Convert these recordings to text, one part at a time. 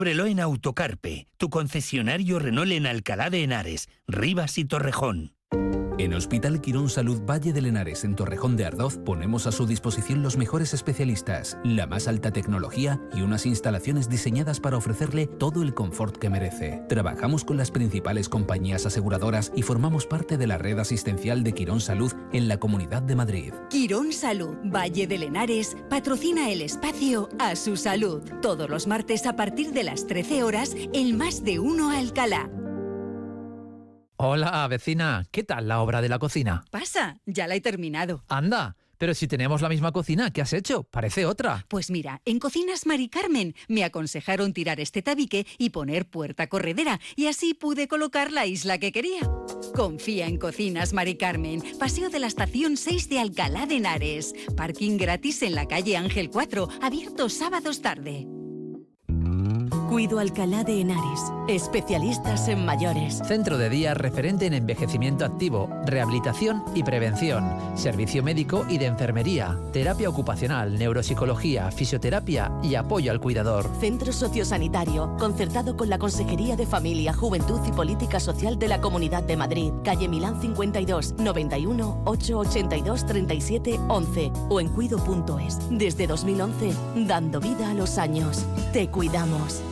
Ábrelo en Autocarpe, tu concesionario Renault en Alcalá de Henares, Rivas y Torrejón. En Hospital Quirón Salud Valle del Henares, en Torrejón de Ardoz, ponemos a su disposición los mejores especialistas, la más alta tecnología y unas instalaciones diseñadas para ofrecerle todo el confort que merece. Trabajamos con las principales compañías aseguradoras y formamos parte de la red asistencial de Quirón Salud en la Comunidad de Madrid. Quirón Salud Valle del Henares patrocina el espacio A Su Salud. Todos los martes a partir de las 13 horas, el Más de Uno Alcalá. Hola, vecina. ¿Qué tal la obra de la cocina? Pasa, ya la he terminado. Anda, pero si tenemos la misma cocina, ¿qué has hecho? Parece otra. Pues mira, en Cocinas Mari Carmen me aconsejaron tirar este tabique y poner puerta corredera, y así pude colocar la isla que quería. Confía en Cocinas Mari Carmen, Paseo de la Estación 6 de Alcalá de Henares. Parking gratis en la calle Ángel 4, abierto sábados tarde. Cuido Alcalá de Henares, especialistas en mayores. Centro de día referente en envejecimiento activo, rehabilitación y prevención, servicio médico y de enfermería, terapia ocupacional, neuropsicología, fisioterapia y apoyo al cuidador. Centro sociosanitario, concertado con la Consejería de Familia, Juventud y Política Social de la Comunidad de Madrid, calle Milán 52, 91 882 37 11 o en cuido.es. Desde 2011, dando vida a los años. Te cuidamos.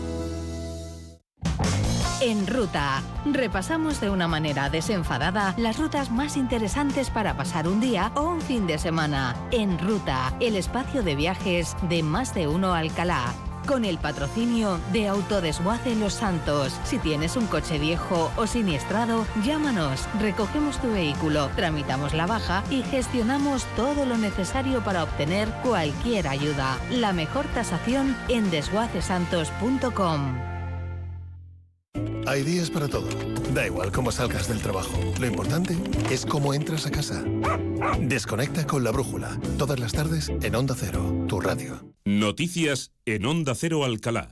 En Ruta, repasamos de una manera desenfadada las rutas más interesantes para pasar un día o un fin de semana. En Ruta, el espacio de viajes de Más de Uno Alcalá. Con el patrocinio de Autodesguace Los Santos. Si tienes un coche viejo o siniestrado, llámanos, recogemos tu vehículo, tramitamos la baja y gestionamos todo lo necesario para obtener cualquier ayuda. La mejor tasación en desguacesantos.com. Hay días para todo. Da igual cómo salgas del trabajo. Lo importante es cómo entras a casa. Desconecta con La Brújula. Todas las tardes en Onda Cero, tu radio. Noticias en Onda Cero Alcalá.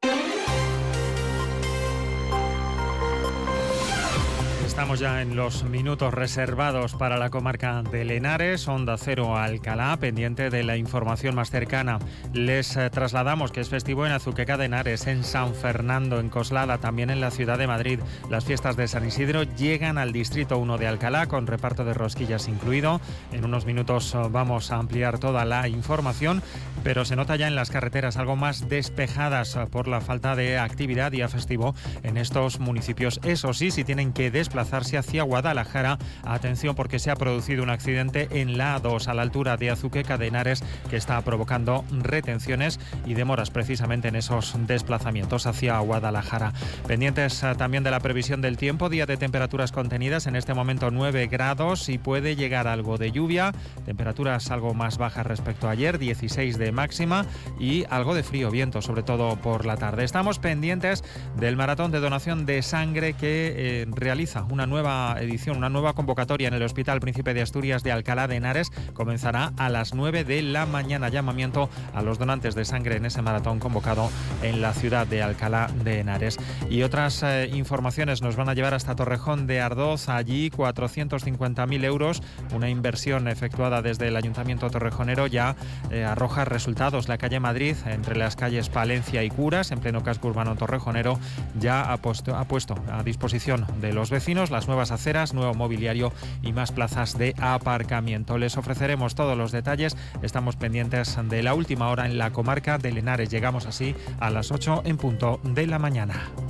Estamos ya en los minutos reservados para la comarca de Henares, Onda Cero Alcalá, pendiente de la información más cercana. Les trasladamos que es festivo en Azuqueca de Henares, en San Fernando, en Coslada, también en la ciudad de Madrid. Las fiestas de San Isidro llegan al Distrito 1 de Alcalá, con reparto de rosquillas incluido. En unos minutos vamos a ampliar toda la información, pero se nota ya en las carreteras algo más despejadas por la falta de actividad día festivo en estos municipios. Eso sí, si tienen que desplazarse hacia Guadalajara, atención porque se ha producido un accidente en la A2 a la altura de Azuqueca de Henares que está provocando retenciones y demoras precisamente en esos desplazamientos hacia Guadalajara. Pendientes también de la previsión del tiempo, día de temperaturas contenidas, en este momento 9 grados y puede llegar algo de lluvia, temperaturas algo más bajas respecto a ayer, 16 de máxima y algo de frío, viento sobre todo por la tarde. Estamos pendientes del maratón de donación de sangre que realiza una nueva edición, una nueva convocatoria en el Hospital Príncipe de Asturias de Alcalá de Henares. Comenzará a las 9 de la mañana. Llamamiento a los donantes de sangre en ese maratón convocado en la ciudad de Alcalá de Henares. Y otras informaciones nos van a llevar hasta Torrejón de Ardoz. Allí 450.000 euros, una inversión efectuada desde el Ayuntamiento torrejonero, ya arroja resultados. La calle Madrid, entre las calles Palencia y Curas, en pleno casco urbano torrejonero, ya ha puesto a disposición de los vecinos las nuevas aceras, nuevo mobiliario y más plazas de aparcamiento. Les ofreceremos todos los detalles. Estamos pendientes de la última hora en la comarca de Henares. Llegamos así a las 8 en punto de la mañana.